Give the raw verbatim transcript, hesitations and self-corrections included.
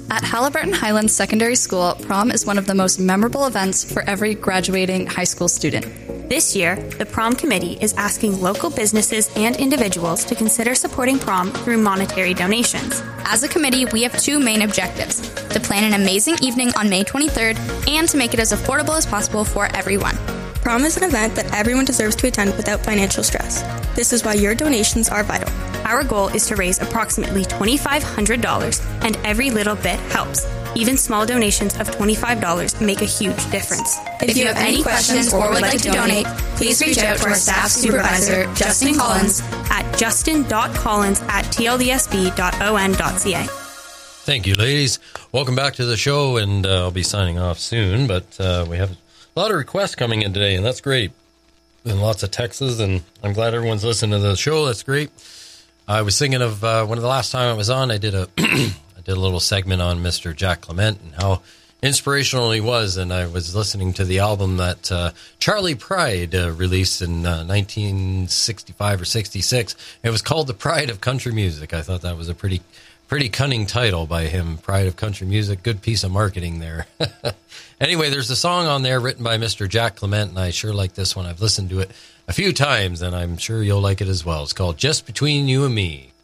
At Halliburton Highlands Secondary School, prom is one of the most memorable events for every graduating high school student. This year, the prom committee is asking local businesses and individuals to consider supporting prom through monetary donations. As a committee, we have two main objectives: to plan an amazing evening on May twenty-third and to make it as affordable as possible for everyone. Prom is an event that everyone deserves to attend without financial stress. This is why your donations are vital. Our goal is to raise approximately twenty-five hundred dollars, and every little bit helps. Even small donations of twenty-five dollars make a huge difference. If you have any questions or would like to donate, please reach out to our staff supervisor, Justin Collins, at justin dot collins at t l d s b dot o n dot c a. Thank you, ladies. Welcome back to the show, and uh, I'll be signing off soon, but uh, we have a lot of requests coming in today, and that's great. And lots of texts, and I'm glad everyone's listening to the show. That's great. I was thinking of uh, when the last time I was on, I did a I did a little segment on Mister Jack Clement and how inspirational he was, and I was listening to the album that uh, Charlie Pride uh, released in uh, nineteen sixty-five or sixty-six. It was called The Pride of Country Music. I thought that was a pretty pretty cunning title by him, Pride of Country Music. Good piece of marketing there. Anyway, there's a song on there written by Mister Jack Clement, and I sure like this one. I've listened to it a few times, and I'm sure you'll like it as well. It's called Just Between You and Me.